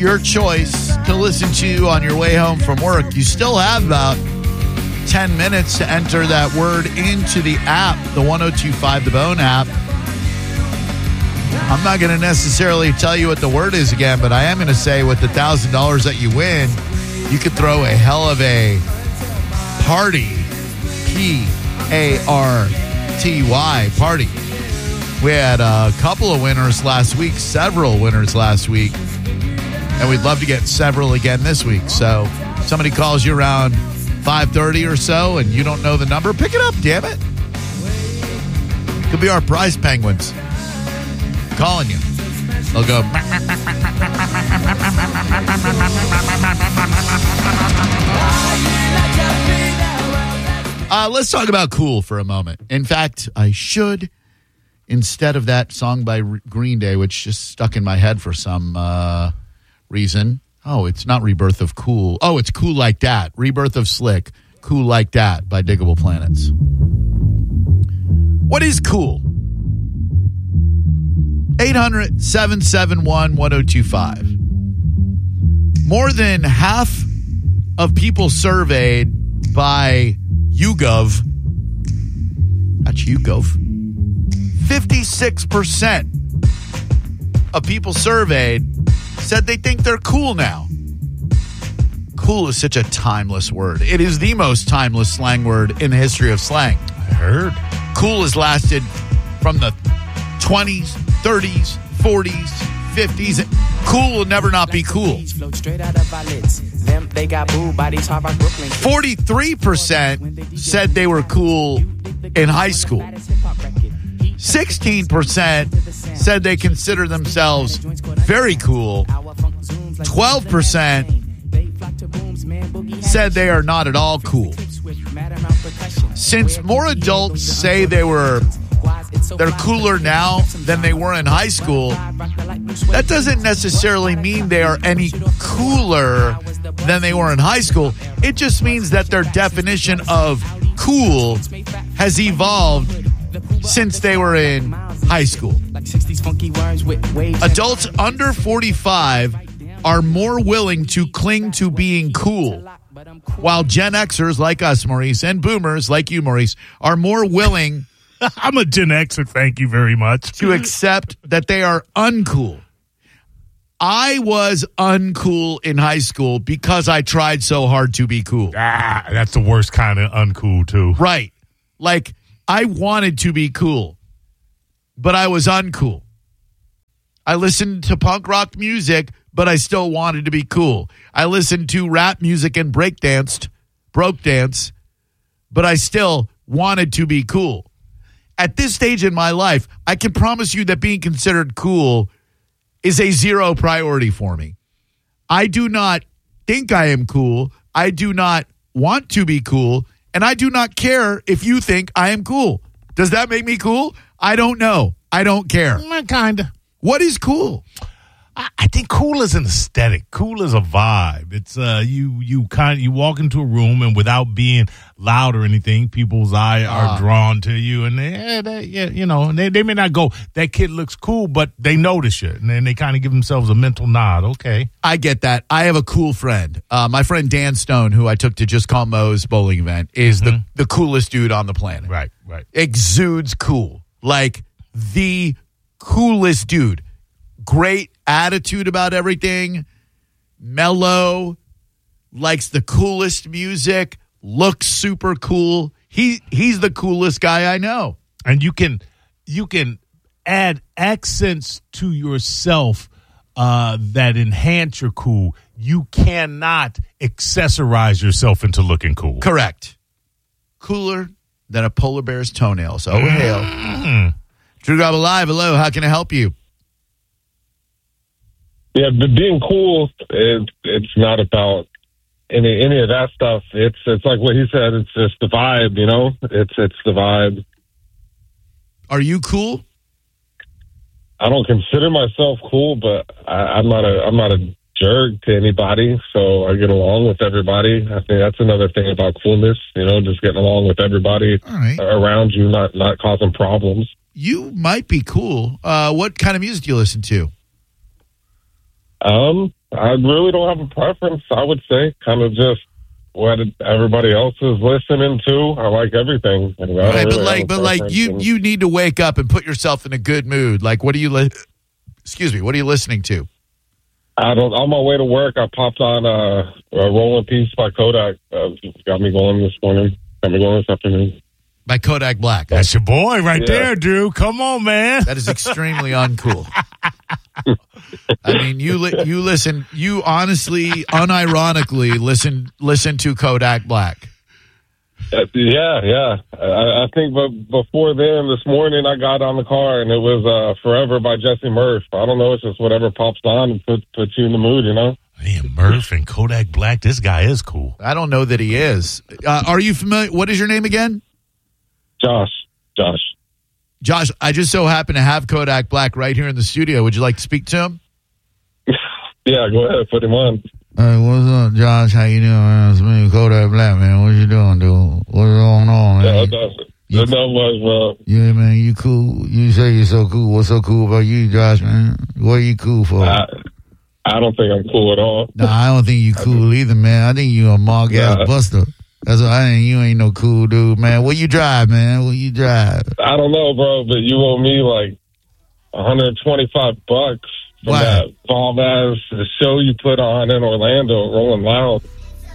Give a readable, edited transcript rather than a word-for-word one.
your choice to listen to on your way home from work. You still have about 10 minutes to enter that word into the app, the 1025 The Bone app. I'm not going to necessarily tell you what the word is again, but I am going to say with the $1,000 that you win, you could throw a hell of a party. P-A-R-T-Y, party. We had a couple of winners last week, several winners last week, and we'd love to get several again this week. So somebody calls you around 5:30 or so and you don't know the number, pick it up, damn it. Could be our prize penguins calling you. They'll go. Let's talk about cool for a moment. In fact, I should, instead of that song by Green Day, which just stuck in my head for some reason. Oh, it's not Rebirth of Cool. Oh, it's Cool Like That. Rebirth of Slick. Cool Like That by Diggable Planets. What is cool? 800-771-1025. More than half of people surveyed by YouGov, that's YouGov, 56% of people surveyed said they think they're cool now. Cool is such a timeless word. It is the most timeless slang word in the history of slang. I heard. Cool has lasted from the 20s, 30s, 40s, 50s. Cool will never not be cool. 43% said they were cool in high school. 16% said they consider themselves very cool. 12% said they are not at all cool. Since more adults say they're cooler now than they were in high school, that doesn't necessarily mean they are any cooler than they were in high school. It just means that their definition of cool has evolved since they were in high school. Adults under 45 are more willing to cling to being cool, while Gen Xers like us, Maurice, and boomers like you, Maurice, are more willing I'm a Gen Xer, thank you very much, to accept that they are uncool. I was uncool in high school because I tried so hard to be cool. That's the worst kind of uncool, too. Right. Like, I wanted to be cool, but I was uncool. I listened to punk rock music, but I still wanted to be cool. I listened to rap music and broke dance, but I still wanted to be cool. At this stage in my life, I can promise you that being considered cool is a zero priority for me. I do not think I am cool. I do not want to be cool. And I do not care if you think I am cool. Does that make me cool? I don't know. I don't care. Kind of. What is cool? I think cool is an aesthetic. Cool is a vibe. It's you walk into a room and without being loud or anything, people's eye are drawn to you, and they may not go, that kid looks cool, but they notice it, and then they kind of give themselves a mental nod. Okay, I get that. I have a cool friend. My friend Dan Stone, who I took to Just Call Mo's bowling event, is the coolest dude on the planet. Right. Exudes cool, like the coolest dude. Great attitude about everything, mellow, likes the coolest music, looks super cool. He's the coolest guy I know. And you can add accents to yourself that enhance your cool. You cannot accessorize yourself into looking cool. Correct. Cooler than a polar bear's toenails. Oh, hail. Drew Garbo Live, hello, how can I help you? Yeah, but being cool, it's not about any of that stuff. It's like what he said. It's just the vibe, you know. It's the vibe. Are you cool? I don't consider myself cool, but I'm not a jerk to anybody. So I get along with everybody. I think that's another thing about coolness. You know, just getting along with everybody around you, not causing problems. You might be cool. What kind of music do you listen to? I really don't have a preference. I would say kind of just what everybody else is listening to. I like everything. I don't Right, really but have a like preference. you need to wake up and put yourself in a good mood. Like, what are you what are you listening to? On my way to work, I popped on a Rolling Peace by Kodak. Got me going this morning. Got me going this afternoon. By Kodak Black. That's your boy right Yeah. there, Drew. Come on, man. That is extremely uncool. I mean, you honestly, unironically listen to Kodak Black. Yeah. I think before then, this morning, I got on the car and it was Forever by Jesse Murph. I don't know. It's just whatever pops on and puts you in the mood, you know? Man, Murph and Kodak Black, this guy is cool. I don't know that he is. Are you familiar? What is your name again? Josh. I just so happen to have Kodak Black right here in the studio. Would you like to speak to him? Yeah, go ahead. Put him on. Hey, what's up, Josh? How you doing, man? It's me, Kodak Black, man. What you doing, dude? What's going on, man? Not much, bro. Yeah, man, you cool. You say you're so cool. What's so cool about you, Josh, man? What are you cool for? I don't think I'm cool at all. No, I don't think you cool either, man. I think you a mog ass buster. That's what I think. You ain't no cool dude, man. What you drive, man? What you drive? I don't know, bro, but you owe me like $125 from Wow. that bomb ass show you put on in Orlando, Rolling Loud.